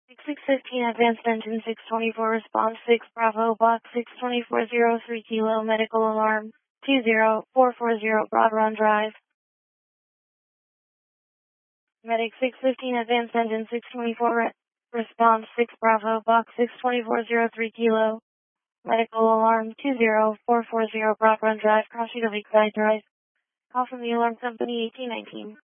615 Advanced Engine 624 Response 6 Bravo Box 62403 Kilo Medical Alarm 20440 Broad Run Drive. Medic 615 Advanced Engine 624 Response 6 Bravo Box 62403 Kilo Medical Alarm 20440 Broad Run Drive, Cross Drive. Call from the Alarm Company 1819.